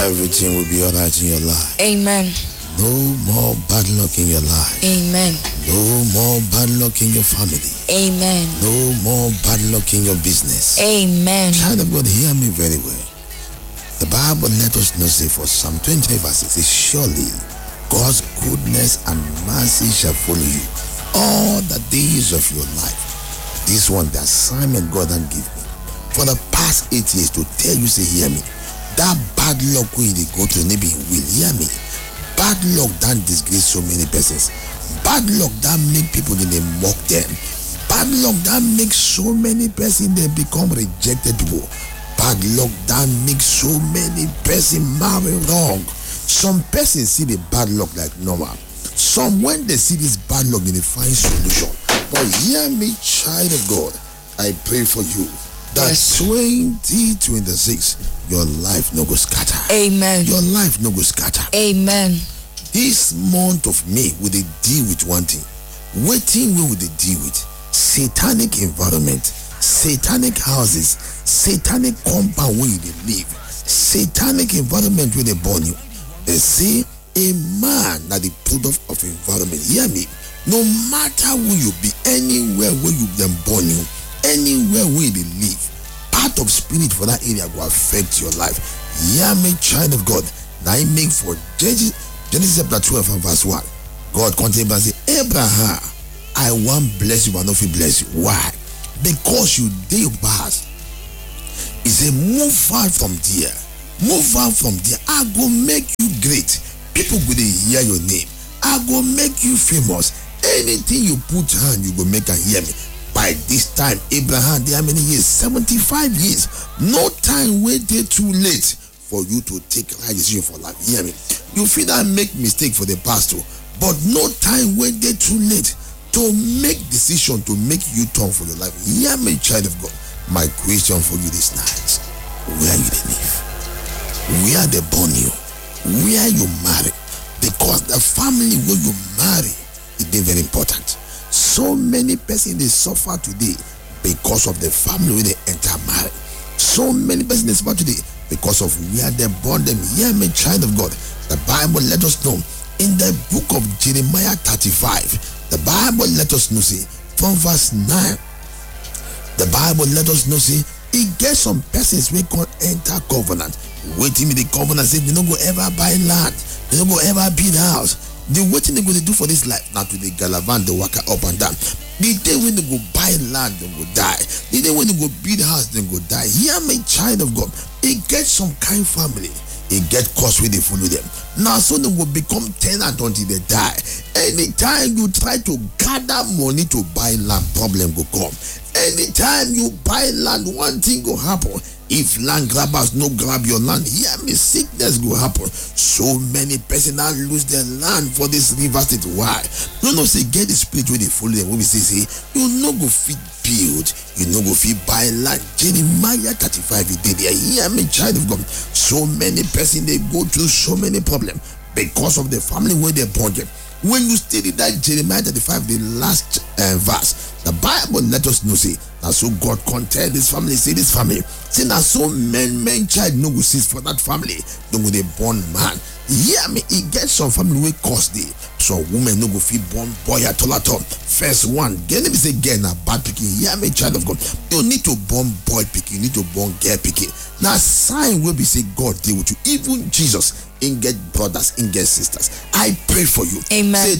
Everything will be alright in your life. Amen. No more bad luck in your life. Amen. No more bad luck in your family. Amen. No more bad luck in your business. Amen. Child of God, hear me very well. The Bible let us know, say for Psalm 20 verse 6, surely God's goodness and mercy shall follow you all the days of your life. This one, the assignment God has given me for the past 8 years to tell you, say, hear me. That bad luck when they go to maybe will hear me. Bad luck that disgrace so many persons. Bad luck that make people they mock them. Bad luck that makes so many persons they become rejected people. Bad luck that makes so many persons marry wrong. Some persons see the bad luck like normal. Some when they see this bad luck they find solution. But hear me, child of God, I pray for you that 2026 your life no go scatter. Amen. Your life no go scatter. Amen. This month of May will they deal with one thing. Waiting will they deal with satanic environment, satanic houses, satanic compound where they live, satanic environment where they born you. They say a man that the product of environment. Hear me. No matter who you be, anywhere where you them born you, anywhere where they live, part of spirit for that area will affect your life. Hear me, child of God. Now I make for Genesis chapter 12 and verse 1. God continued and say, Abraham, I want bless you, but not bless you. Why? Because you did pass. He said, move far from there. Move far from there. I go make you great. People will hear your name. I go make you famous. Anything you put hand, you go make and hear me. By this time, Abraham, there are many years, 75 years. No time waited too late for you to take a right decision for life. Hear me. You feel that make mistake for the pastor, but no time waited too late to make decision to make you turn for your life. Hear me, child of God. My question for you this night: where you live? Where they born you? Where you marry? Because the family where you marry is very important. So many persons they suffer today because of the family where they enter marry. So many persons they suffer today because of where they born them. Hear me, child of God. The Bible let us know in the book of Jeremiah 35. The Bible let us know, say, from verse 9. The Bible let us know, say, it gets some persons we can enter covenant. Waiting with the covenant, say, they don't go ever buy land. They don't go ever build house. The waiting they going to do for this life. Now to the Galavan, they walk up and down. The day when they go buy land, they go die. The day when they go build house, they go die. Hear me, child of God. It gets some kind family. It get cost where they follow them. Now so they will become tenant until they die. Anytime you try to gather money to buy land, problem will come. Anytime you buy land, one thing will happen. If land grabbers no grab your land, hear me, sickness will happen. So many persons now lose their land for this river state. Why? No, say get the spirit where they follow them. When we say you no go fit build, you no go fit buy land. Jeremiah 35 you did there. Hear me, child of God. So many persons they go through so many problems because of the family where they born them. When you study that Jeremiah 35, the last verse, the Bible let us know, say, now so God content this family, say this family, say now so men child no go cease for that family, no go they born man. Hear me, it gets some family way cost day. So women no go feel born boy at all. First one, get me say girl na bad picking. Hear me, child of God. You need to born boy picking, you need to born girl picking. Now sign will be say God deal with you. Even Jesus in get brothers, in get sisters. I pray for you. Amen. Say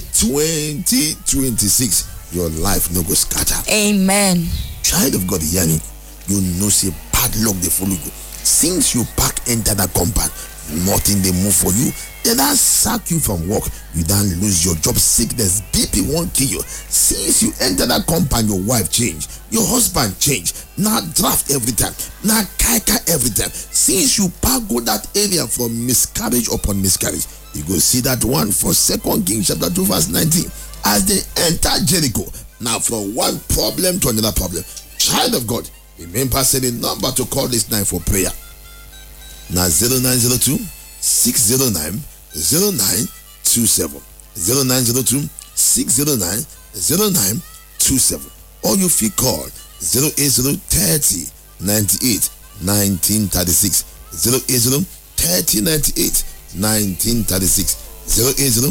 2026, your life no go scatter. Amen. Child of God, hear me. You know say bad luck they follow you. Since you pack enter that compound, nothing they move for you. They don't sack you from work. You don't lose your job. Sickness, BP won't kill you. Since you enter that compound, your wife change, your husband change. Now draft every time. Now kaika every time. Since you go that area from miscarriage upon miscarriage, you go see that one for 2 Kings chapter 2 verse 19. As they enter Jericho, now from one problem to another problem. Child of God, remember say the number to call this night for prayer. Now 0902 609 0927 0902 609 0927, or you feel call 080 30 98 1936 080 3098 1936. 080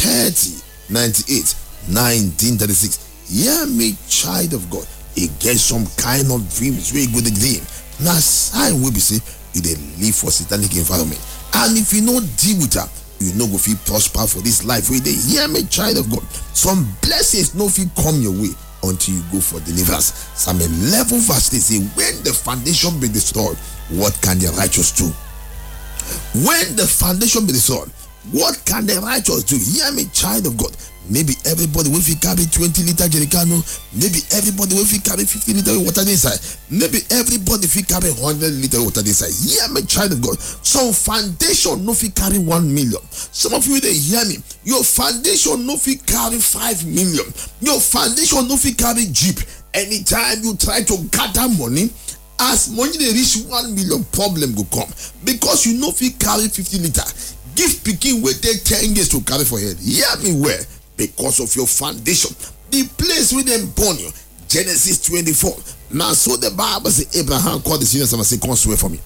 3098 1936. Hear me, child of God. It gets some kind of dreams, very good dream. Now, sign will be say you dey live for satanic environment. And if you no deal with her, you no go feel prosper for this life. Where they hear me, child of God. Some blessings no fit come your way until you go for deliverance. Psalm 11 verse 3 say, when the foundation be destroyed, what can the righteous do? When the foundation be destroyed, what can the righteous do? Hear me, child of God. Maybe everybody will carry 20 liter jerrycan. Maybe everybody will carry 50 liter water inside. Maybe everybody will carry 100 liter water inside. Hear me, child of God. Some foundation no fit carry 1 million. Some of you they hear me. Your foundation no fit carry 5 million. Your foundation no fit carry jeep. Anytime you try to gather money, as money they reach 1 million, problem go come because you no fit carry 50 liter. Give picking will take 10 years to carry for head. Hear me well. Because of your foundation, the place where them born you. Genesis 24. Now, so the Bible says Abraham called the senior son and said, come swear for me.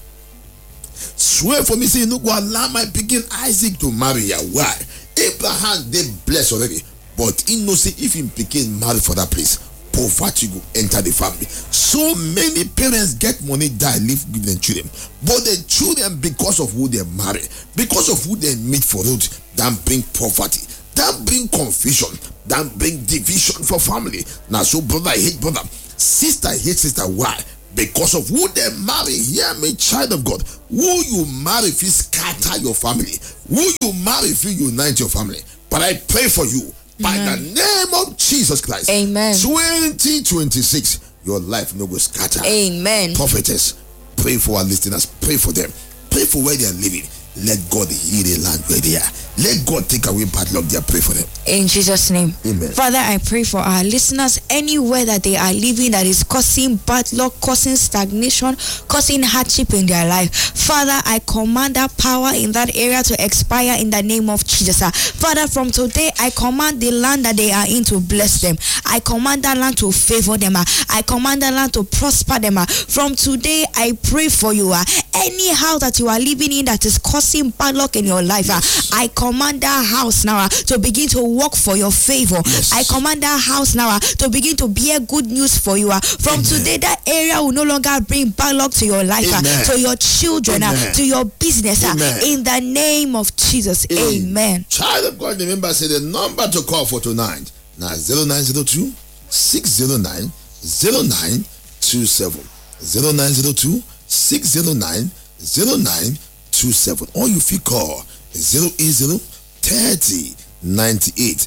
Swear for me, say, no, go allow my picking Isaac to marry ya. Why? Abraham, they blessed already. But he knows if him picking marry for that place, poverty go enter the family. So many parents get money, die, live with their children. But the children, because of who they marry, because of who they meet for road, then bring poverty. That bring confusion, that bring division for family. Now, so brother hate brother, sister hate sister. Why? Because of who they marry. Hear me, child of God. Who you marry if you scatter your family. Who you marry if you unite your family. But I pray for you by the name of Jesus Christ. Amen. 2026, your life no go scatter. Amen. Prophetess, pray for our listeners. Pray for them. Pray for where they are living. Let God heal the land where they are. Let God take away bad luck. They are pray for them. In Jesus' name. Amen. Father, I pray for our listeners anywhere that they are living that is causing bad luck, causing stagnation, causing hardship in their life. Father, I command that power in that area to expire in the name of Jesus. Father, from today, I command the land that they are in to bless them. I command that land to favor them. I command that land to prosper them. From today, I pray for you. Any house that you are living in that is causing bad luck in your life, I command that house now to begin to work for your favor. I command that house now to begin to bear good news for you. From today, that area will no longer bring bad luck to your life, to your children, to your business. In the name of Jesus. Amen. Child of God, remember, say the number to call for tonight. Now 0902 609 0927. 0902 609 0927. Or you feel call 080 30 98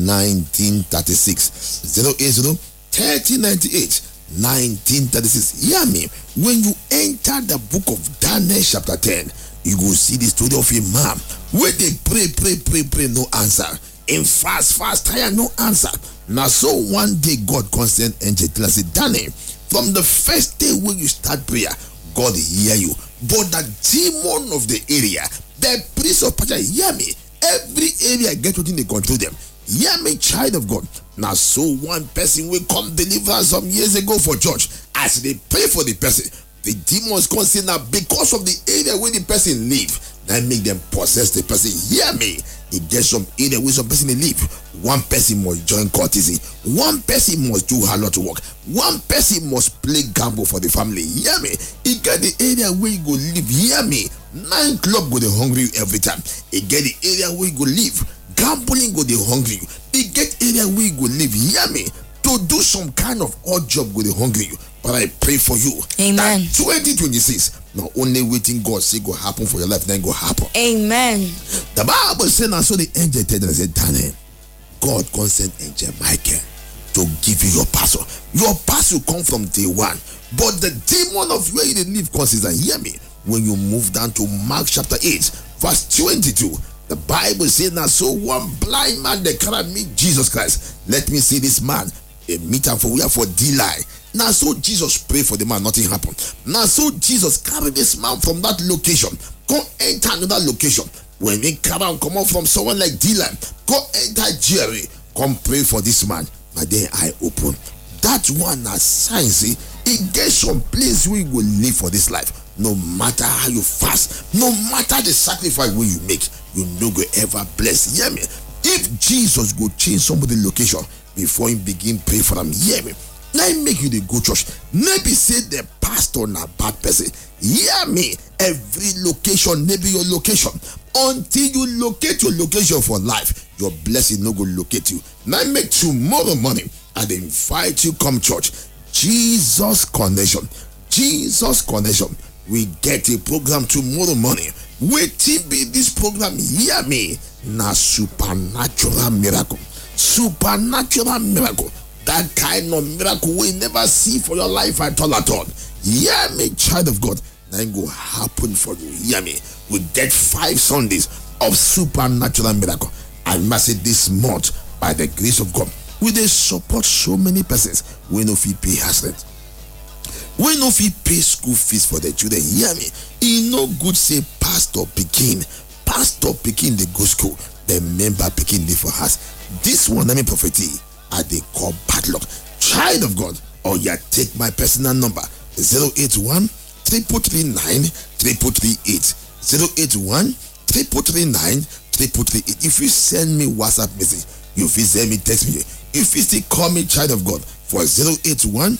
1936. 080 30 98 1936. Hear me. When you enter the book of Daniel chapter 10, you go see the story of a man where they pray, no answer. In fast, tire, no answer. Now, so one day God consent angel tell us, Daniel, from the first day when you start prayer, God hear you. But the demon of the area, the priest of Persia, hear me. Every area get within they control them. Hear me, child of God. Now, so one person will come deliver some years ago for church. As they pray for the person, the demons come say now because of the area where the person live, that make them possess the person. Hear me. It gets some area where some person they live. One person must join courtesy. One person must do a lot of work. One person must play gamble for the family. Hear me. It get the area where you go live. Hear me. 9 club go they hungry you every time. It get the area where you go live. Gambling go they hungry you. It get area where you go live. Hear me. To do some kind of odd job go they hungry you. But I pray for you. Amen. 2026. Not only waiting God say go happen for your life, then go happen. Amen. The Bible said, and so the angel told them, I said, Daniel, God consent angel Michael to give you your parcel. Your parcel come from day one. But the demon of where you live causes, and hear me, when you move down to Mark chapter 8, verse 22, the Bible says, now so one blind man they cannot meet Jesus Christ. Let me see this man. A meet him for we are for delay. Now so Jesus prayed for the man, nothing happened. Now so Jesus carried this man from that location, go enter another location. When they come out from someone like Dylan, go enter Jerry, come pray for this man. But then I open. That one as science, it gets some place we will live for this life. no matter how you fast, no matter the sacrifice where you make, you no go ever bless. Hear me. If Jesus go change somebody's location before he begin pray for them, hear me. Now make you the go church. Maybe say the pastor na bad person. Hear me. Every location, maybe your location. Until you locate your location for life, your blessing no go locate you. Now make tomorrow morning and invite you come church. Jesus Connection. Jesus Connection. We get a program tomorrow morning. Waiting be this program. Hear me. Na supernatural miracle. Supernatural miracle. That kind of miracle we never see for your life at all at all. Hear me, child of God. Then go happen for you. Hear me. We get 5 Sundays of supernatural miracle. I must say this month, by the grace of God, we they support so many persons. We no fee pay house rent. We no fee pay school fees for the children. Hear me. It no good say pastor Pekin. Pastor Pekin they go school. The member Pekin they for us. This one, let me prophecy. They call bad luck. Child of God, or yeah, take my personal number 081 339 338 081 339 338. If you send me WhatsApp message, if you send me text me, if you still call me child of God for 081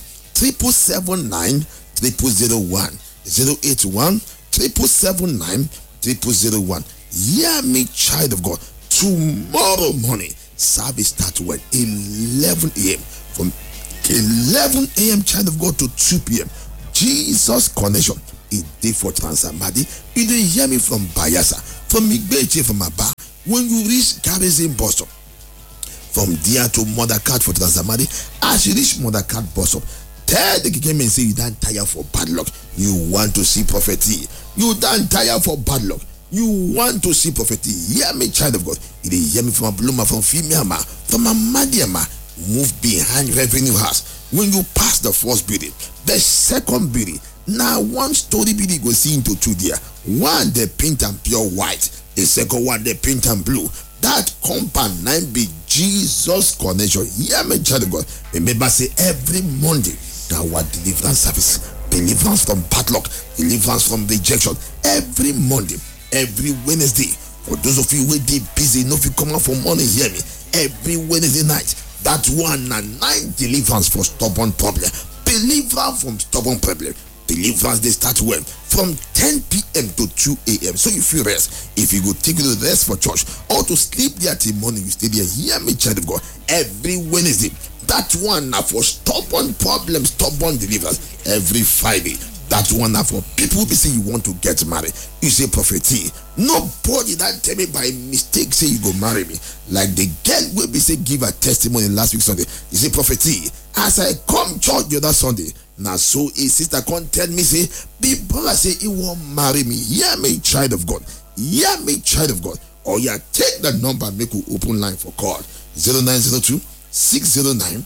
779 0001 081 779 0001. Hear me, child of God. Tomorrow morning service starts at 11 a.m. From 11 a.m. child of God to 2 p.m. Jesus Connection is day for Transamadi. You didn't hear me from Bayasa, from Migbeche, from Aba. When you reach Garrison bus stop, from there to Mothercat for Transamadi, as you reach Mothercat bus stop, tell the game and say you don't tire for bad luck. You want to see prophecy. You don't tire for bad luck. You want to see prophecy. Hear me, child of God. You didn't hear me from a bloomer, from female, from a madiama. Move behind revenue house. When you pass the first building, the second building, now one story building go see into 2 there. One they paint and pure white. The second one they paint and blue. That compound name be Jesus Connection. Hear me, child of God. Remember, say every Monday our deliverance service. Deliverance from bad luck. Deliverance from rejection. Every Monday. Every Wednesday, for those of you who are busy, no, if you come out for morning, hear me. Every Wednesday night, that one and 9 deliverance for stubborn problem. Deliverance from stubborn problem. Deliverance they start when from 10 p.m. to 2 a.m. So if you rest, if you go take the rest for church or to sleep there till morning, you stay there. Hear me, child of God. Every Wednesday, that one now for stubborn problems, stubborn deliverance. Every Friday. That one now for people who say you want to get married. You say prophecy. Nobody that tell me by mistake say you go marry me. Like the girl will be say give a testimony last week Sunday. You say prophecy. As I come church the other Sunday, now so a sister can't tell me say be brother say he won't marry me. Hear me, child of God. Hear me, child of God. Or yeah, take that number and make you open line for call 0902 609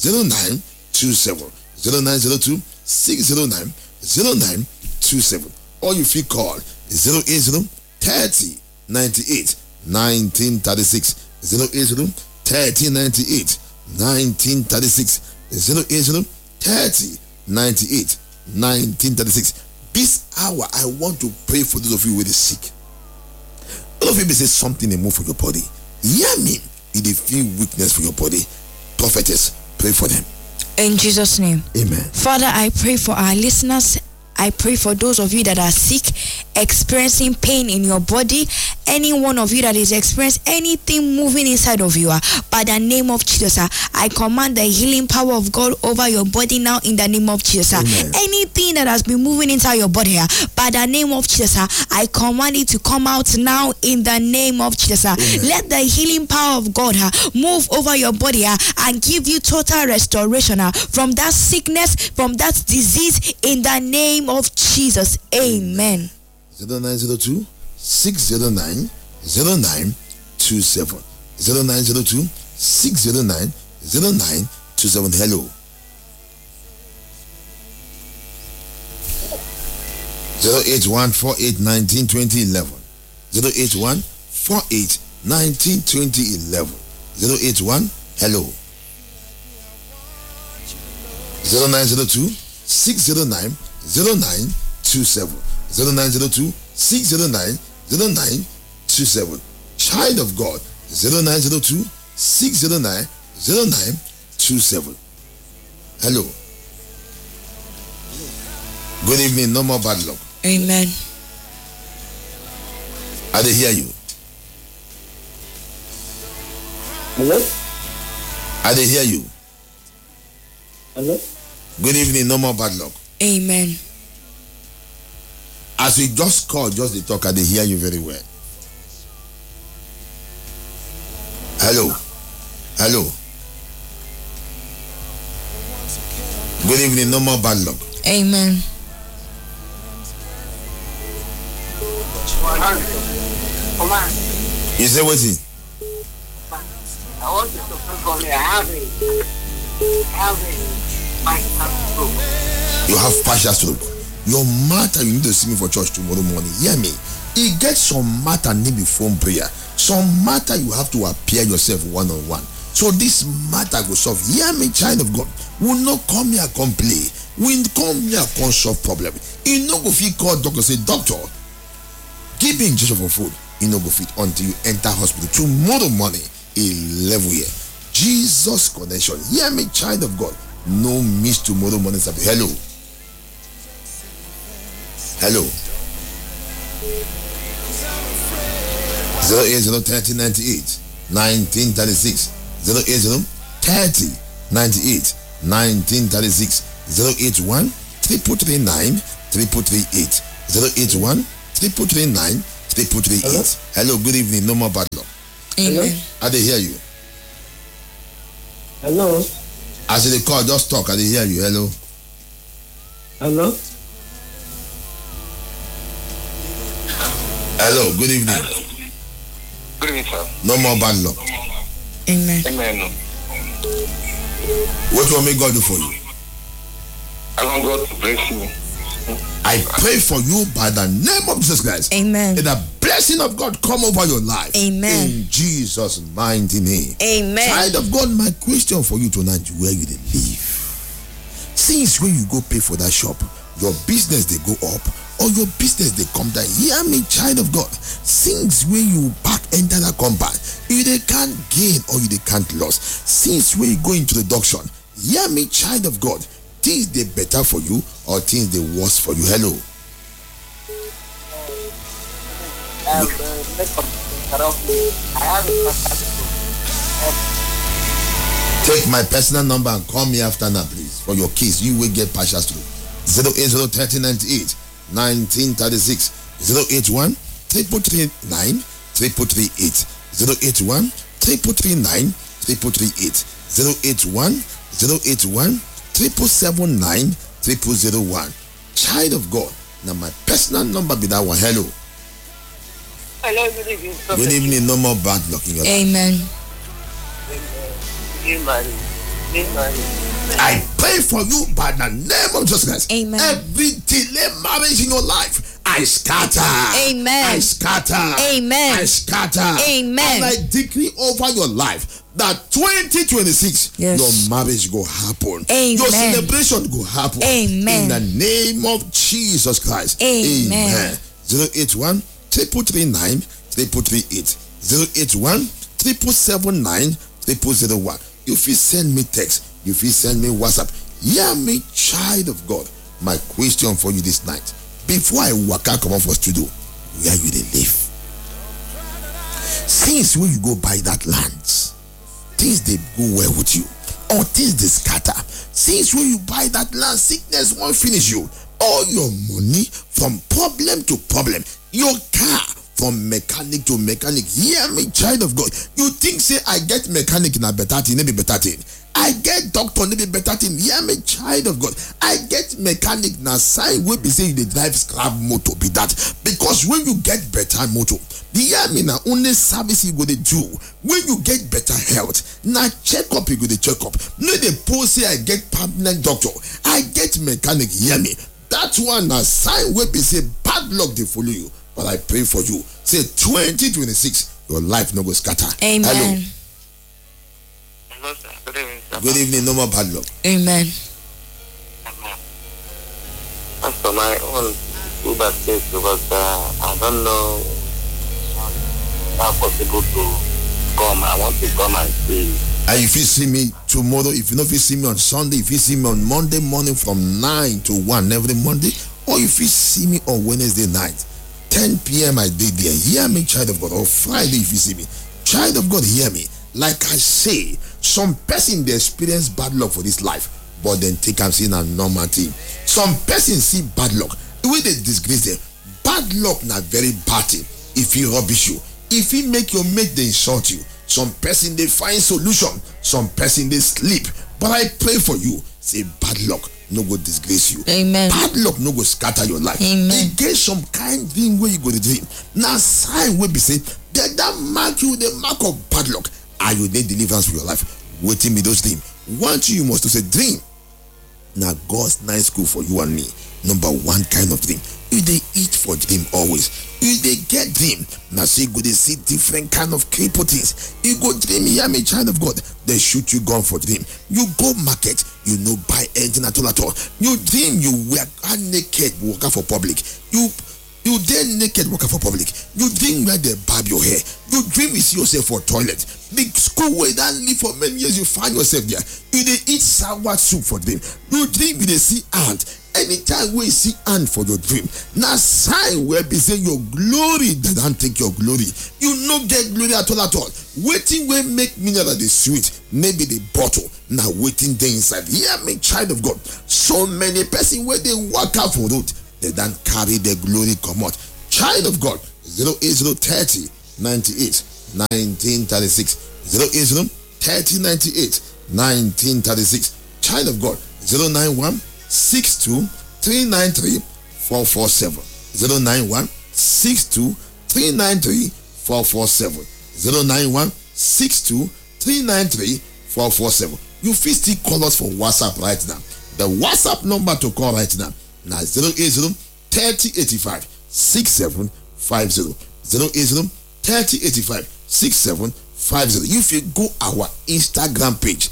0927 0902 609 0927, or you feel call 080 30 98 1936 080 30 98 1936 080 30 98 1936. This hour I want to pray for those of you who are sick. All of you may say something and move for your body. Hear me. If they feel weakness for your body, prophetess, pray for them. In Jesus' name. Amen. Father, I pray for our listeners. I pray for those of you that are sick, experiencing pain in your body. Any one of you that is experiencing anything moving inside of you, by the name of Jesus, I command the healing power of God over your body now in the name of Jesus. Anything that has been moving inside your body, by the name of Jesus, I command it to come out now in the name of Jesus. Let the healing power of God move over your body and give you total restoration from that sickness, from that disease in the name of Jesus. Amen. 0902 609 0927 0902 609 0927. Hello. 081 48 19 20 11 081 48 19 20 11 081. Hello. 0902 609 0927 0902 609 0927. Child of God, 0902 609 0927. Hello. Good evening, no more bad luck. Amen. I did hear you. Hello? I did hear you. Hello? Good evening, no more bad luck. Amen. As we just called, just the talk, I did hear you very well. Hello. Hello. Good evening, no more bad luck. Amen. You say what? I want you to pray for me. I have You have partial stroke. Your matter, you need to see me for church tomorrow morning. Hear me. It gets some matter need be phone prayer. Some matter you have to appear yourself one-on-one. So this matter go solve. Hear me, child of God. Will not come here complain. We come here come solve problem. You no go fit call doctor say, doctor, give me injection for food. You no go fit until you enter hospital tomorrow morning. 11 year. Jesus connection. Hear me, child of God. No miss tomorrow morning service. Hello. Hello. 0803098 1936 0803098 1936 081 339 338 081 339 338. Hello, good evening. No more bad luck. Amen. I did hear you. Hello? As they call, just talk. I did hear you. Hello. Hello? Hello, good evening. Good evening, sir. No more bad luck. Amen. Amen. What will make God do for you? I want God to bless you. I pray for you by the name of Jesus Christ. Amen. And the blessing of God come over your life. Amen. In Jesus' mighty name. Amen. Child of God, my question for you tonight, where you dey live? Since when you go pay for that shop, your business they go up or your business they come down. Hear me, child of God. Since when you back enter that compound, you they can't gain or you they can't lose. Since when you go into the auction, hear me, child of God. Things they better for you or things they worse for you. Hello. Take my personal number and call me after now, please. For your case, you will get partial stroke. 0803098 1936 081 339 338 081 339 338 081 081 779 0001. Child of God. Now my personal number be that one. Hello. Hello, good evening. Good evening. No more bad luck in your life. Amen. I pray for you by the name of Jesus Christ. Amen. Every delay marriage in your life, I scatter. Amen. I scatter. Amen. I scatter. Amen. And I decree over your life that 2026, yes, your marriage go happen. Amen. Your celebration go happen. Amen. In the name of Jesus Christ. Amen. 081 339 338 081 779 0001. If you send me text, if you send me WhatsApp, hear me, child of God. My question for you this night, before I come out for studio, where you they live? Since when you go buy that land, things they go well with you, or things they scatter. Since when you buy that land, sickness won't finish you. All your money from problem to problem, your car from mechanic to mechanic. Hear me, child of God. You think say I get mechanic in a better thing, maybe better thing. I get doctor, maybe better thing. Hear me, child of God. I get mechanic now. Sign will be saying they drive scrap motor be that because when you get better motor, hear me now. Only service you go to do when you get better health. Now check up you go to check up. No they post say I get permanent doctor. I get mechanic. Hear me. That one now sign will be say bad luck they follow you. But I pray for you. Say 2026, your life no go scatter. Amen. Hello. Hello, sir. Good evening, sir. Good evening, no more bad luck. Amen. As for my own, Uber says because I don't know how possible to come. I want to come and see. And if you see me tomorrow, if you know if you see me on Sunday, if you see me on Monday morning from 9 to 1 every Monday, or if you see me on Wednesday night, 10 p.m. I did there. Hear me, child of God. Or Friday if you see me. Child of God, hear me. Like I say, some person they experience bad luck for this life, but then take and see a normal thing. Some person see bad luck. The way they disgrace them, bad luck not very bad thing. If he rubbish you, if he make your mate they insult you. Some person they find solution, some person they sleep. But I pray for you. Say bad luck no go disgrace you. Amen. Bad luck no go scatter your life. Amen. You get some kind dream where you go to dream. Now sign will be say that mark you the mark of bad luck. Are you need deliverance for your life? Waiting me those dreams. One you must to say dream. Now God's nice school for you and me. Number one kind of dream. You they eat for dream always. You they get dream. Now see go they see different kind of cripple things. You go dream, hear me, child of God. They shoot you gun for dream. You go market, you no buy anything at all. You dream you wear naked worker for public. You then naked worker for public. You dream where they barb your hair. You dream you see yourself for toilet. Big school where that live for many years, you find yourself there. You they eat sour soup for dream. You dream you they see ant. Anytime we see ant for your dream, now sign where be say your glory they don't take your glory. You no get glory at all. Waiting will make mineral the sweet, maybe the bottle. Now waiting there inside. Hear me, child of God. So many person where they walk out for road, they don't carry their glory come out. Child of God, 08030 98 1936 080 30 98 1936. Child of God, 091 62 393 447 091 62 393 447 091 62 393 447. You feel still call us for WhatsApp right now. The WhatsApp number to call right now 080 3085 6750 080 3085 6750. If you go our Instagram page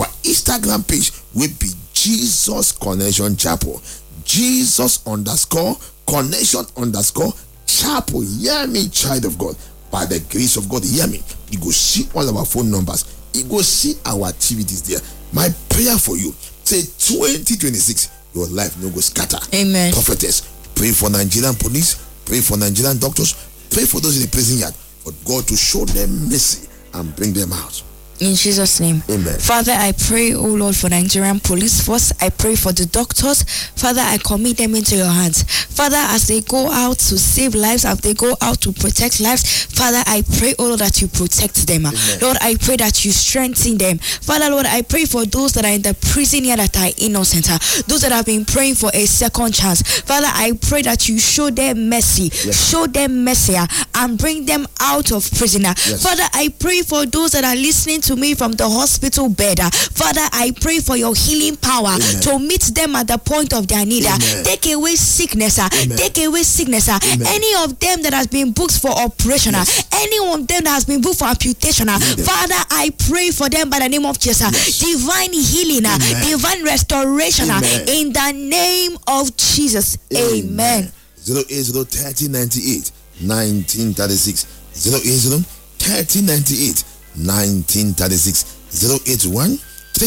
will be Jesus Connection Chapel. Jesus _Connection _Chapel. Hear me, child of God. By the grace of God, hear me. You go see all our phone numbers. You go see our activities there. My prayer for you, say 2026, your life no go scatter. Amen. Prophetess, pray for Nigerian police, pray for Nigerian doctors, pray for those in the prison yard, for God to show them mercy and bring them out. In Jesus' name. Amen. Father, I pray, oh Lord, for Nigerian police force. I pray for the doctors. Father, I commit them into your hands. Father, as they go out to save lives, as they go out to protect lives, Father, I pray, oh Lord, that you protect them. Amen. Lord, I pray that you strengthen them. Father, Lord, I pray for those that are in the prison here that are innocent, those that have been praying for a second chance. Father, I pray that you show them mercy, show them mercy, and bring them out of prison. Father, I pray for those that are listening to me from the hospital bed. Father, I pray for your healing power to meet them at the point of their need. Take away sickness. Take away sickness. Any of them that has been booked for operation, any of them that has been booked for amputation, Father, I pray for them by the name of Jesus. Divine healing, divine restoration in the name of Jesus. Amen. 080 30 98 1936 080 30 98 1936 081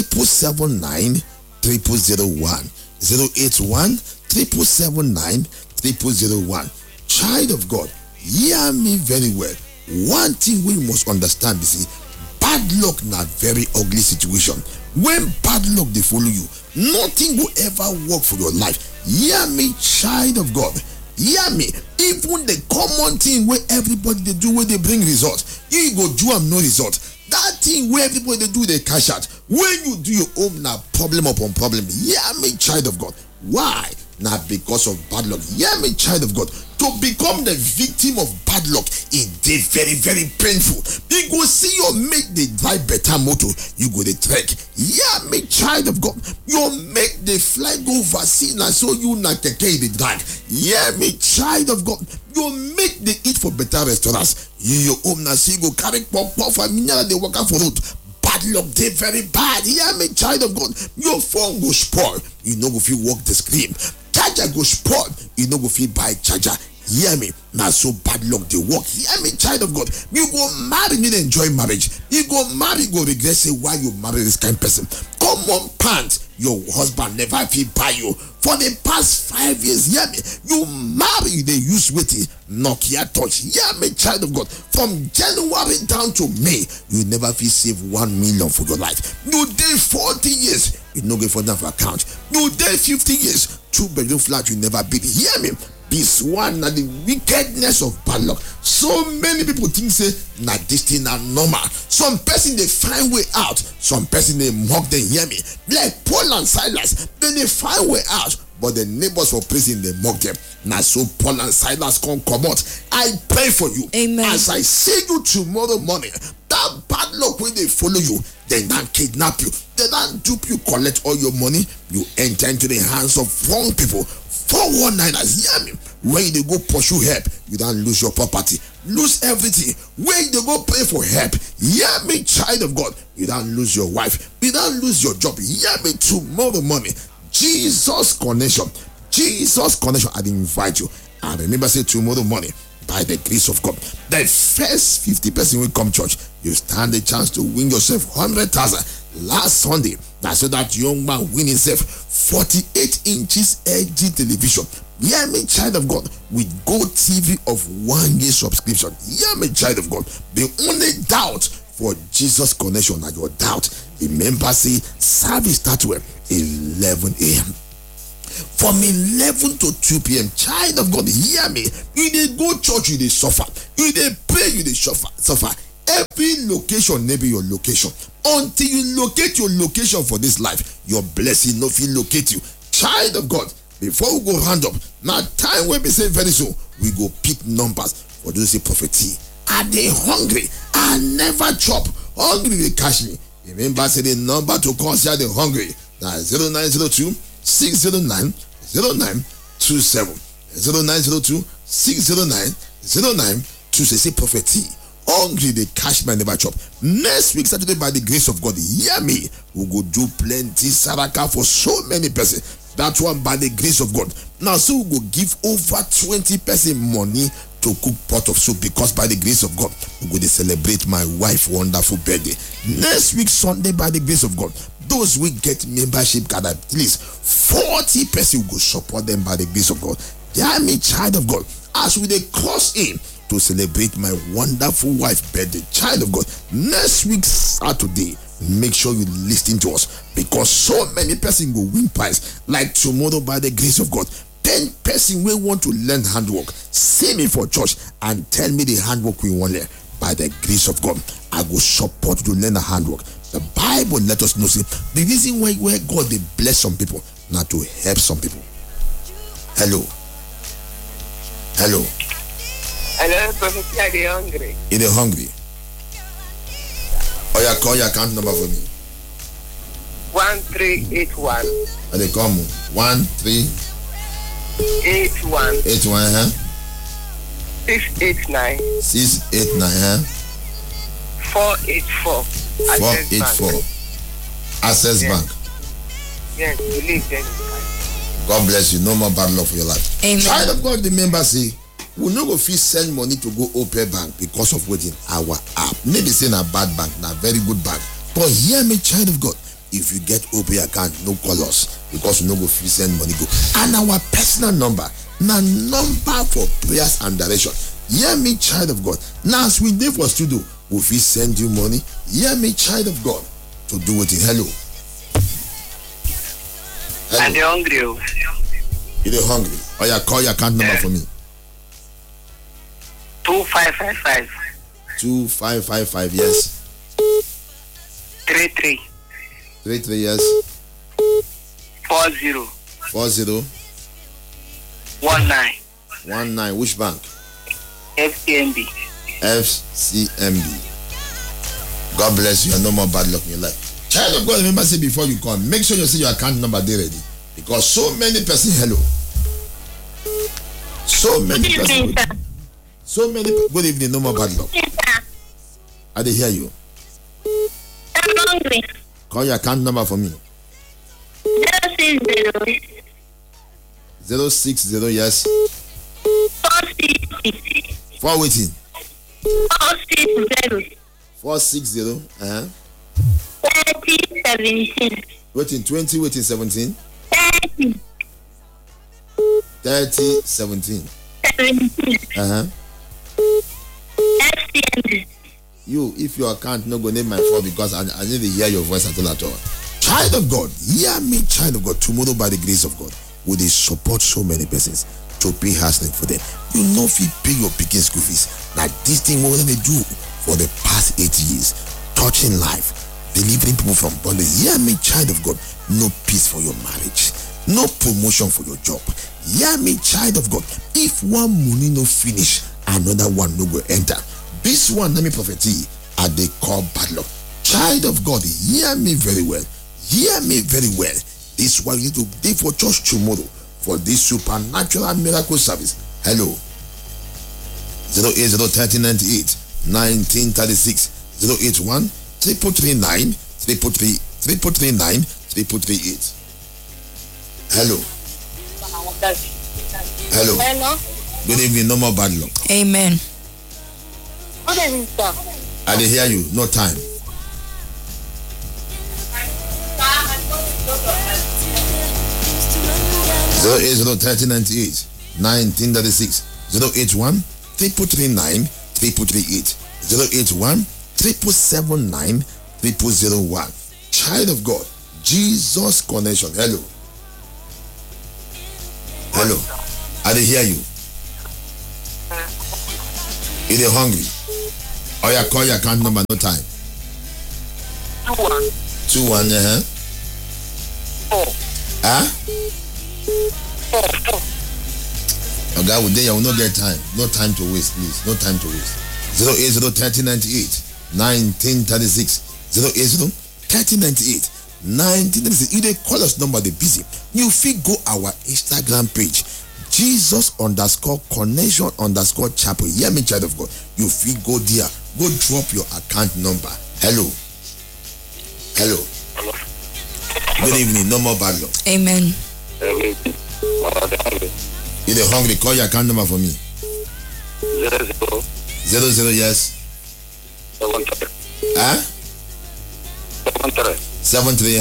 779 0001 081 779 0001. Child of God, hear me very well. One thing we must understand is bad luck not very ugly situation. When bad luck they follow you, nothing will ever work for your life. Hear me, child of God. Hear me. Even the common thing where everybody they do where they bring results, you go do am no result. That thing where everybody they do they cash out. When you do your own now problem upon problem. Hear me, child of God. Why? Not because of bad luck. Hear me, child of God. To become the victim of bad luck, it is very, very painful. You go see your mate they drive better motor, you go the trek. Hear me, child of God. You make the fly go vaccine and so you not take the drag. Hear me, child of God. You make the eat for better restaurants. You your home now see go carry pop and mineral they work out for road. Bad luck, they very bad. Hear me, child of God. Your phone go spoil. You know if you walk the screen. Charge charger go spoil, you no go fit buy charger. Hear me. Now so bad luck they work. Hear me, child of God. You go marry, you enjoy marriage. You go marry, go regret say why you marry this kind of person. Common pants, your husband never fit buy you. For the past 5 years, hear me. You marry, they use waiting. Nokia touch. Hear me, child of God. From January down to May, you never fit save 1 million for your life. You did 40 years, you no get for enough account. You did 50 years, 2-bedroom flat, you never beat it. Hear me. This one na the wickedness of bad luck. So many people think say na this thing na normal. Some person they find way out. Some person they mock them. Hear me. Like Paul and Silas, then they find way out. But the neighbors for prison they mock them. Now so Paul and Silas come out. I pray for you. Amen. As I see you tomorrow morning, that bad luck when they follow you, they don't kidnap you, they don't dupe you, collect all your money, you enter into the hands of wrong people. 419ers, hear me. When they go pursue help, you don't lose your property, lose everything. When they go pray for help, hear me, child of God, you don't lose your wife, you don't lose your job. Hear me, tomorrow morning, Jesus connection, I invite you. And remember, say tomorrow morning, by the grace of God, the first 50 person will come church, you stand a chance to win yourself 100,000. Last Sunday, that's so that young man win himself 48 inches LG television. Hear me, child of God, with Go TV of 1 year subscription. Hear me, child of God. The only doubt for Jesus connection are your doubt. Remember, say service start at 11 a.m. From 11 to 2 p.m. Child of God, hear me. You dey go church, you dey suffer. You dey pray, you dey suffer. Every location may be your location. Until you locate your location for this life, your blessing no fit locate you. Child of God, before we go round up, now time when we say very soon, we go pick numbers for those say prophecy. Are they hungry? I never chop. Hungry they catch me. Remember, say the number to call say they hungry. Now 0902 609 0927 0902 609 0927. Say prophecy. Hungry they catch my never chop. Next week Saturday, by the grace of God, hear me, we go do plenty saraka for so many persons. That one by the grace of God. Now so we go give over 20 person money to cook pot of soup, because by the grace of God we go to celebrate my wife wonderful birthday. Next week Sunday, by the grace of God, those we get membership card, at least 40 person will go support them by the grace of God. Hear me, child of God, as we they cross in to celebrate my wonderful wife birthday. Child of God, next week Saturday, make sure you listen to us, because so many person go win prize. Like tomorrow, by the grace of God, 10 person will want to learn handwork. See me for church and tell me the handwork we want to learn. By the grace of God, I will support you to learn a handwork. The Bible let us know, see, the reason why God they bless some people, not to help some people. Hello. Hello, Prophet, are they hungry? Are they hungry? Oh, yeah, call your account number for me. 1381. And they come 81. 81, huh? 689. 689, huh? 484. 484. Access Yes. Bank. Yes, believe them. God bless you. No more bad luck for your life. Amen. Child of God, remember, say, we no go fit send money to go open bank because of waiting our app. Maybe say na bad bank, na very good bank. But hear me, child of God, if you get open account, no call us, because we no go fit send money go. And our personal number, na number for prayers and direction. Hear me, child of God. Now as we dey for studio, we fit send you money. Hear me, child of God, to do it. Hello. Are they hungry? You dey hungry? Oh yeah, call your account number for me. 2555. 2555, yes. 33. 33, yes. 40. 40 19. 19. Which bank? FCMB. FCMB. God bless you, and no more bad luck in your life. Child of God, remember, say before you come, make sure you see your account number there ready, because so many persons, hello, so many persons, so many. Good evening, no more bad luck. I did hear you. I'm hungry. Call your account number for me. 060 060, yes. 460. For waiting. 460. 460, 3017. Waiting 20, waiting 17. 30. 30, 17. 17. FCMB. You, if your account not go name my phone because I need to hear your voice at all. Child of God, hear me, child of God. Tomorrow, by the grace of God, will they support so many persons to pay hustling for them. You know if you pay your picking school fees. Like this thing what they do for the past 8 years, touching life, delivering people from bondage. Hear me, child of God. No peace for your marriage, no promotion for your job. Hear me, child of God. If one money no finish, another one no go enter. This one, let me prophesy, are they call bad luck. Child of God, hear me very well. Hear me very well. This is why you need to be for church tomorrow for this supernatural miracle service. Hello. 080-3098-1936 081-339-339-338. Hello. Hello. Hello. Good evening. No more bad luck. Amen. Good evening, sir. I didn't hear you. No time. Zero 1936 081 339 338 081 779 001. Child of God, Jesus connection. Hello. Hello. I didn't hear you. Are you hungry? Or you call your account number, no time. 21. 21, Okay, well, then you will not get time. No time to waste, please. No time to waste. 080-3098-1936 080-3098-1936. If they call us number, they busy. You fit go our Instagram page, Jesus_connection_chapel. Hear me, child of God. You fit go there. Go drop your account number. Hello. Hello. Good evening. No more bad luck. Amen. If they're hungry, call your account number for me. 00, yes. 73. 73,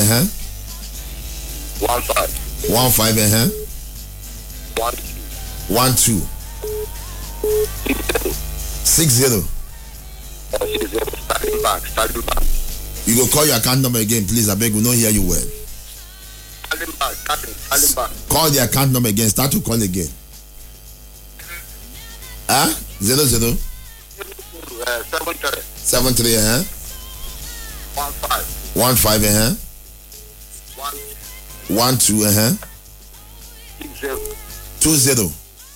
15. 15, 12. 60. Starting back. You go call your account number again, please. I beg, we don't hear you well. Starting back. Call the account number again. Start to call again. 00 73. 73, 15. 15, 12, 20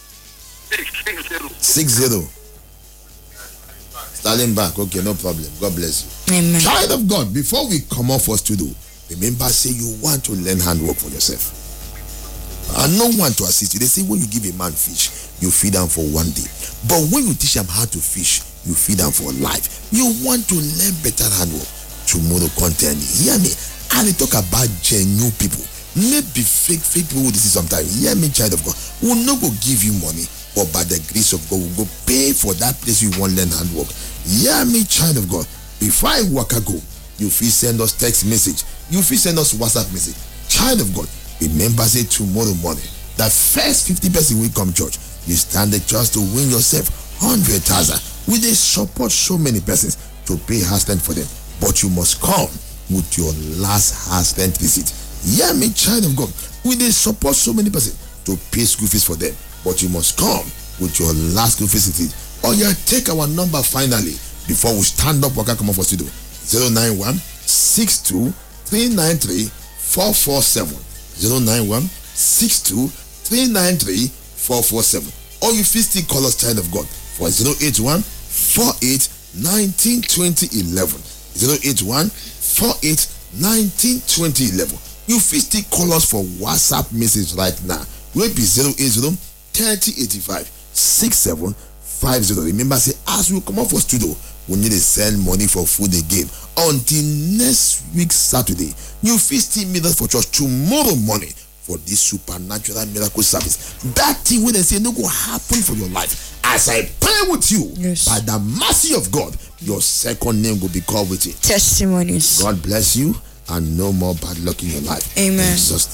60. Starting back. Okay, no problem. God bless you. Amen. Child of God, before we come off for studio, remember, say you want to learn handwork for yourself. And no one to assist you. They say when you give a man fish, you feed him for one day. But when you teach him how to fish, you feed him for life. You want to learn better handwork. Tomorrow content. Hear me. And they talk about genuine people. Maybe fake people will see sometimes. Hear me, child of God. We'll not go give you money, but by the grace of God, we'll go pay for that place you want to learn handwork. Hear me, child of God. Before I walk a go, you feel send us text message. You feel send us WhatsApp message. Child of God, remember, say tomorrow morning, the first 50 person will come church. You stand the chance to win yourself 100,000. Will they support so many persons to pay husband for them? But you must come with your last husband visit. Hear me, child of God. Will they support so many persons to pay school fees for them? But you must come with your last school fees visit. Or you take our number finally before we stand up. Come on for studio. 091 62 393 447 091 62 393 447. Or you feel still call us, child of God, for 081 48 19 20 11 081 48 19 20 11. You feel still call us for WhatsApp message right now. Will be 080 3085 6750. Remember, say as we come up for studio, we need to send money for food again until next week Saturday. You feel still meet us for church tomorrow morning for this supernatural miracle service. That thing when they say no go happen for your life. As I pray with you, yes, by the mercy of God, your second name will be called with it. Testimonies. God bless you, and no more bad luck in your life. Amen. In Jesus'